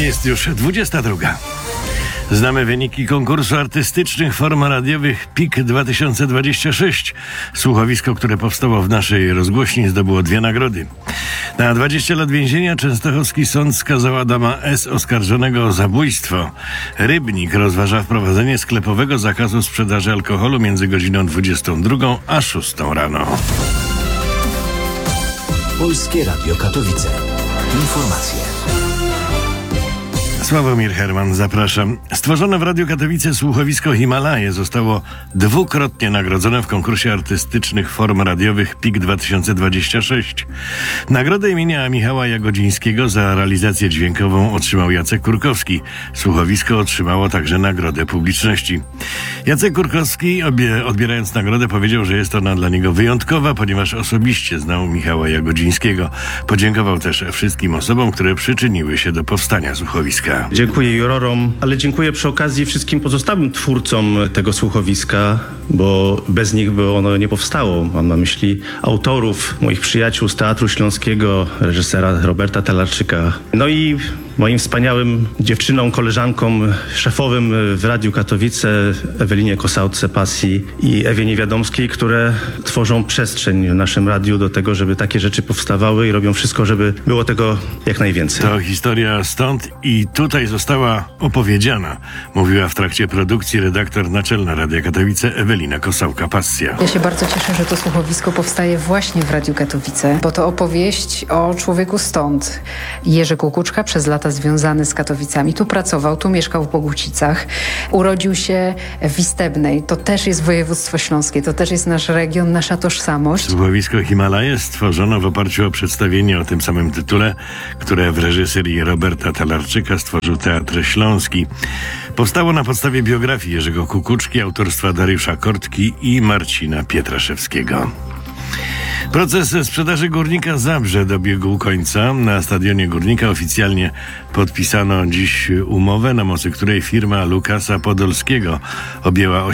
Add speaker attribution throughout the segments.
Speaker 1: Jest już 22. Znamy wyniki konkursu artystycznych form radiowych PIK 2026. Słuchowisko, które powstało w naszej rozgłośni, zdobyło 2 nagrody. Na 20 lat więzienia częstochowski sąd skazał Adama S., oskarżonego o zabójstwo. Rybnik rozważa wprowadzenie sklepowego zakazu sprzedaży alkoholu między godziną 22 a 6 rano.
Speaker 2: Polskie Radio Katowice. Informacje.
Speaker 1: Sławomir Herman, zapraszam. Stworzone w Radiu Katowice słuchowisko Himalaje zostało 2-krotnie nagrodzone w konkursie artystycznych form radiowych PIK 2026. Nagrodę imienia Michała Jagodzińskiego za realizację dźwiękową otrzymał Jacek Kurkowski. Słuchowisko otrzymało także nagrodę publiczności. Jacek Kurkowski, odbierając nagrodę, powiedział, że jest ona dla niego wyjątkowa, ponieważ osobiście znał Michała Jagodzińskiego. Podziękował też wszystkim osobom, które przyczyniły się do powstania słuchowiska.
Speaker 3: Dziękuję jurorom, ale dziękuję przy okazji wszystkim pozostałym twórcom tego słuchowiska, bo bez nich by ono nie powstało. Mam na myśli autorów, moich przyjaciół z Teatru Śląskiego, reżysera Roberta Talarczyka. No i moim wspaniałym dziewczynom, koleżankom, szefowym w Radiu Katowice, Ewelinie Kosałce-Pasji i Ewie Niewiadomskiej, które tworzą przestrzeń w naszym radiu do tego, żeby takie rzeczy powstawały i robią wszystko, żeby było tego jak najwięcej.
Speaker 1: To historia stąd i tutaj została opowiedziana, mówiła w trakcie produkcji redaktor naczelna Radia Katowice Ewelina Kosałka-Pasja.
Speaker 4: Ja się bardzo cieszę, że to słuchowisko powstaje właśnie w Radiu Katowice, bo to opowieść o człowieku stąd. Jerzy Kukuczka, przez lata związany z Katowicami. Tu pracował, tu mieszkał w Bogucicach. Urodził się w Istebnej. To też jest województwo śląskie, to też jest nasz region, nasza tożsamość.
Speaker 1: Słuchowisko Himalaje stworzono w oparciu o przedstawienie o tym samym tytule, które w reżyserii Roberta Talarczyka stworzył Teatr Śląski. Powstało na podstawie biografii Jerzego Kukuczki, autorstwa Dariusza Kortki i Marcina Pietraszewskiego. Proces sprzedaży Górnika Zabrze dobiegł końca. Na stadionie Górnika oficjalnie podpisano dziś umowę, na mocy której firma Lukasa Podolskiego objęła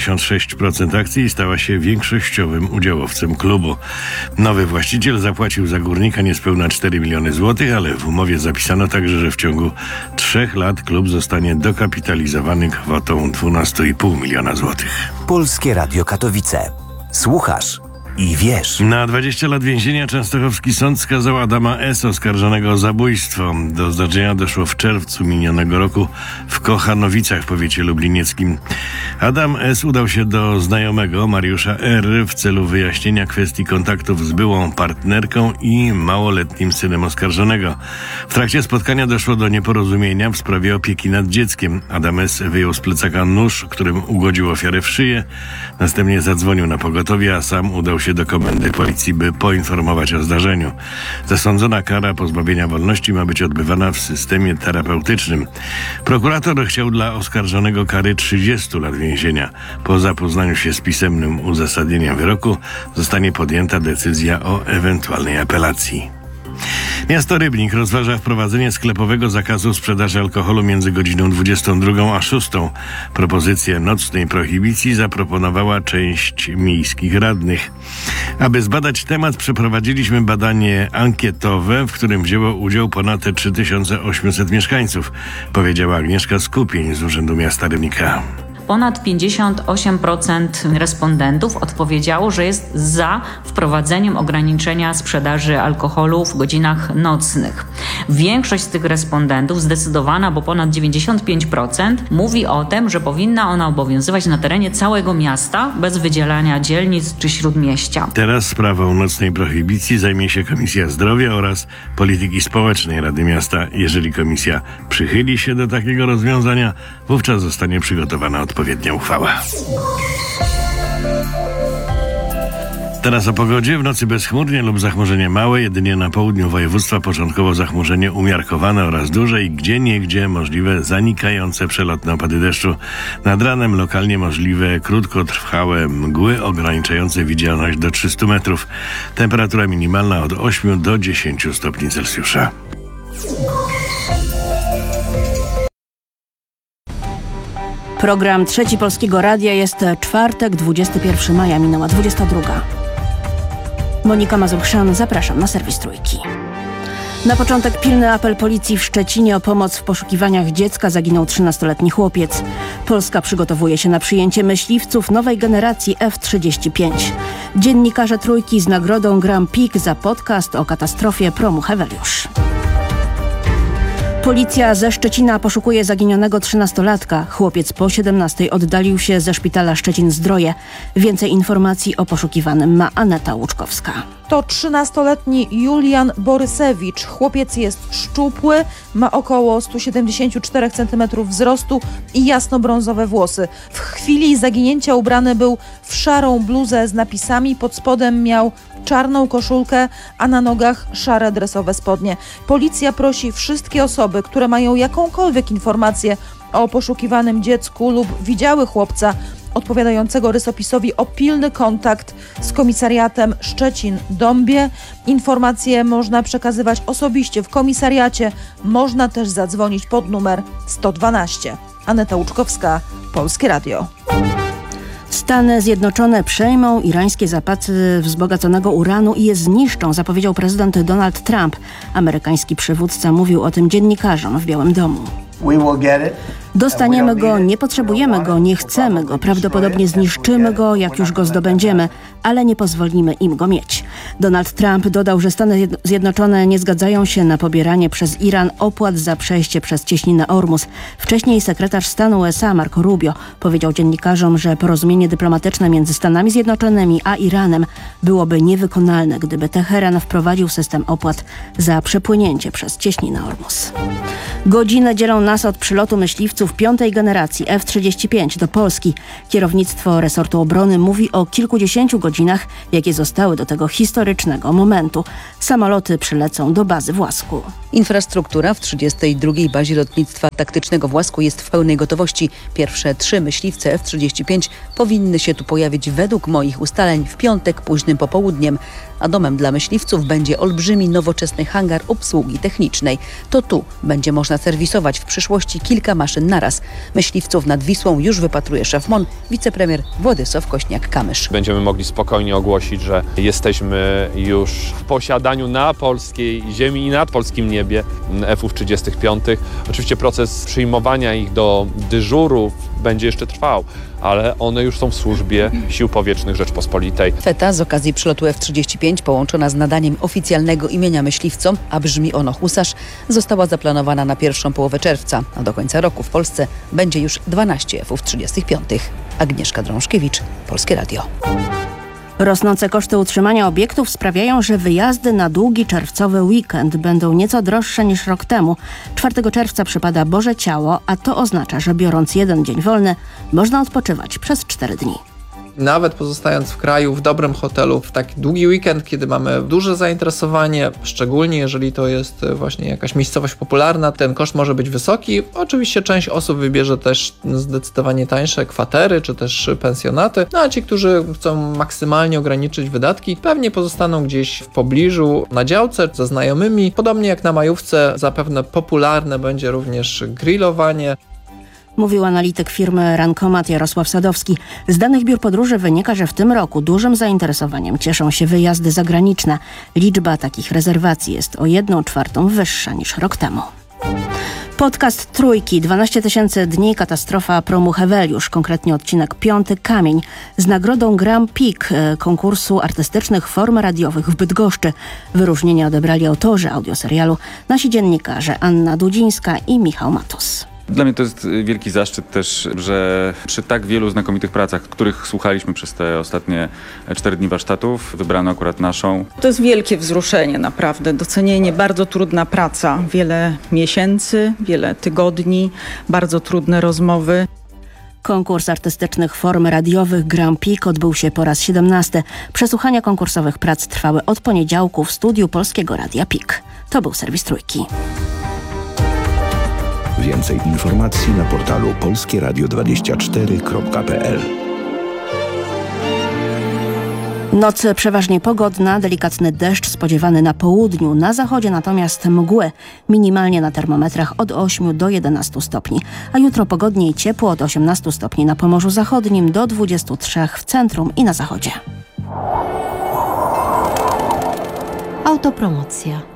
Speaker 1: 86% akcji i stała się większościowym udziałowcem klubu. Nowy właściciel zapłacił za Górnika niespełna 4 miliony złotych, ale w umowie zapisano także, że w ciągu 3 lat klub zostanie dokapitalizowany kwotą 12,5 miliona złotych.
Speaker 2: Polskie Radio Katowice. Słuchasz i wiesz.
Speaker 1: Na 20 lat więzienia częstochowski sąd skazał Adama S., oskarżonego o zabójstwo. Do zdarzenia doszło w czerwcu minionego roku w Kochanowicach w powiecie lublinieckim. Adam S. udał się do znajomego Mariusza R. w celu wyjaśnienia kwestii kontaktów z byłą partnerką i małoletnim synem oskarżonego. W trakcie spotkania doszło do nieporozumienia w sprawie opieki nad dzieckiem. Adam S. wyjął z plecaka nóż, którym ugodził ofiarę w szyję. Następnie zadzwonił na pogotowie, a sam udał się do komendy policji, by poinformować o zdarzeniu. Zasądzona kara pozbawienia wolności ma być odbywana w systemie terapeutycznym. Prokurator chciał dla oskarżonego kary 30 lat więzienia. Po zapoznaniu się z pisemnym uzasadnieniem wyroku zostanie podjęta decyzja o ewentualnej apelacji. Miasto Rybnik rozważa wprowadzenie sklepowego zakazu sprzedaży alkoholu między godziną 22 a 6. Propozycję nocnej prohibicji zaproponowała część miejskich radnych. Aby zbadać temat, przeprowadziliśmy badanie ankietowe, w którym wzięło udział ponad 3800 mieszkańców, powiedziała Agnieszka Skupień z Urzędu Miasta Rybnika.
Speaker 5: Ponad 58% respondentów odpowiedziało, że jest za wprowadzeniem ograniczenia sprzedaży alkoholu w godzinach nocnych. Większość z tych respondentów, zdecydowana, bo ponad 95%, mówi o tym, że powinna ona obowiązywać na terenie całego miasta, bez wydzielania dzielnic czy śródmieścia.
Speaker 1: Teraz sprawą nocnej prohibicji zajmie się Komisja Zdrowia oraz Polityki Społecznej Rady Miasta. Jeżeli komisja przychyli się do takiego rozwiązania, wówczas zostanie przygotowana odpowiednia uchwała. Teraz o pogodzie. W nocy bezchmurnie lub zachmurzenie małe, jedynie na południu województwa początkowo zachmurzenie umiarkowane oraz duże i gdzieniegdzie możliwe zanikające przelotne opady deszczu. Nad ranem lokalnie możliwe krótkotrwałe mgły ograniczające widzialność do 300 metrów. Temperatura minimalna od 8 do 10 stopni Celsjusza.
Speaker 6: Program Trzeci Polskiego Radia. Jest czwartek, 21 maja, minęła 22. Monika Mazur-Chrzan, zapraszam na serwis Trójki. Na początek pilny apel policji w Szczecinie o pomoc w poszukiwaniach dziecka. Zaginął 13-letni chłopiec. Polska przygotowuje się na przyjęcie myśliwców nowej generacji F-35. Dziennikarze Trójki z nagrodą Grand Prix za podcast o katastrofie promu Heweliusz. Policja ze Szczecina poszukuje zaginionego 13-latka. Chłopiec po 17 oddalił się ze szpitala Szczecin-Zdroje. Więcej informacji o poszukiwanym ma Aneta Łuczkowska.
Speaker 7: To 13-letni Julian Borysewicz. Chłopiec jest szczupły, ma około 174 cm wzrostu i jasnobrązowe włosy. W chwili zaginięcia ubrany był w szarą bluzę z napisami, pod spodem miał czarną koszulkę, a na nogach szare dresowe spodnie. Policja prosi wszystkie osoby, które mają jakąkolwiek informację o poszukiwanym dziecku lub widziały chłopca odpowiadającego rysopisowi, o pilny kontakt z komisariatem Szczecin-Dąbie. Informacje można przekazywać osobiście w komisariacie. Można też zadzwonić pod numer 112. Aneta Łuczkowska, Polskie Radio.
Speaker 6: Stany Zjednoczone przejmą irańskie zapasy wzbogaconego uranu i je zniszczą, zapowiedział prezydent Donald Trump. Amerykański przywódca mówił o tym dziennikarzom w Białym Domu. Dostaniemy go, nie potrzebujemy go, nie chcemy go, prawdopodobnie zniszczymy go, jak już go zdobędziemy, ale nie pozwolimy im go mieć. Donald Trump dodał, że Stany Zjednoczone nie zgadzają się na pobieranie przez Iran opłat za przejście przez cieśninę Ormus. Wcześniej sekretarz stanu USA Marco Rubio powiedział dziennikarzom, że porozumienie dyplomatyczne między Stanami Zjednoczonymi a Iranem byłoby niewykonalne, gdyby Teheran wprowadził system opłat za przepłynięcie przez cieśninę Ormus. Godziny dzielą nas od przylotu myśliwców 5. generacji F-35 do Polski. Kierownictwo resortu obrony mówi o kilkudziesięciu godzinach, jakie zostały do tego historycznego momentu. Samoloty przylecą do bazy w Łasku.
Speaker 8: Infrastruktura w 32. bazie lotnictwa taktycznego w Łasku jest w pełnej gotowości. Pierwsze 3 myśliwce F-35 powinny się tu pojawić według moich ustaleń w piątek późnym popołudniem. A domem dla myśliwców będzie olbrzymi, nowoczesny hangar obsługi technicznej. To tu będzie można serwisować w przyszłości kilka maszyn naraz. Myśliwców nad Wisłą już wypatruje szef MON, wicepremier Władysław Kośniak-Kamysz.
Speaker 9: Będziemy mogli spokojnie ogłosić, że jesteśmy już w posiadaniu na polskiej ziemi i nad polskim niebie F-ów 35. Oczywiście proces przyjmowania ich do dyżurów będzie jeszcze trwał, ale one już są w służbie Sił Powietrznych Rzeczpospolitej.
Speaker 8: Feta z okazji przylotu F-35 połączona z nadaniem oficjalnego imienia myśliwcom, a brzmi ono husarz, została zaplanowana na pierwszą połowę czerwca, a do końca roku w Polsce będzie już 12 F-ów 35. Agnieszka Drążkiewicz, Polskie Radio.
Speaker 6: Rosnące koszty utrzymania obiektów sprawiają, że wyjazdy na długi czerwcowy weekend będą nieco droższe niż rok temu. 4 czerwca przypada Boże Ciało, a to oznacza, że biorąc jeden dzień wolny, można odpoczywać przez 4 dni.
Speaker 10: Nawet pozostając w kraju, w dobrym hotelu, w taki długi weekend, kiedy mamy duże zainteresowanie, szczególnie jeżeli to jest właśnie jakaś miejscowość popularna, ten koszt może być wysoki. Oczywiście część osób wybierze też zdecydowanie tańsze kwatery, czy też pensjonaty, no a ci, którzy chcą maksymalnie ograniczyć wydatki, pewnie pozostaną gdzieś w pobliżu na działce ze znajomymi. Podobnie jak na majówce, zapewne popularne będzie również grillowanie.
Speaker 6: Mówił analityk firmy Rankomat Jarosław Sadowski. Z danych biur podróży wynika, że w tym roku dużym zainteresowaniem cieszą się wyjazdy zagraniczne. Liczba takich rezerwacji jest o 1/4 wyższa niż rok temu. Podcast Trójki. 12 000 dni katastrofa promu Heweliusz. Konkretnie odcinek 5 Kamień. Z nagrodą Grand Prix konkursu artystycznych form radiowych w Bydgoszczy. Wyróżnienia odebrali autorzy audioserialu, nasi dziennikarze Anna Dudzińska i Michał Matus.
Speaker 11: Dla mnie to jest wielki zaszczyt też, że przy tak wielu znakomitych pracach, których słuchaliśmy przez te ostatnie 4 dni warsztatów, wybrano akurat naszą.
Speaker 12: To jest wielkie wzruszenie, naprawdę. Docenienie, bardzo trudna praca. Wiele miesięcy, wiele tygodni, bardzo trudne rozmowy.
Speaker 6: Konkurs artystycznych form radiowych Grand Prix odbył się po raz 17. Przesłuchania konkursowych prac trwały od poniedziałku w studiu Polskiego Radia PIK. To był serwis Trójki.
Speaker 13: Więcej informacji na portalu polskieradio24.pl.
Speaker 6: Noc przeważnie pogodna, delikatny deszcz spodziewany na południu, na zachodzie natomiast mgły, minimalnie na termometrach od 8 do 11 stopni. A jutro pogodnie i ciepło od 18 stopni na Pomorzu Zachodnim do 23 w centrum i na zachodzie.
Speaker 14: Autopromocja.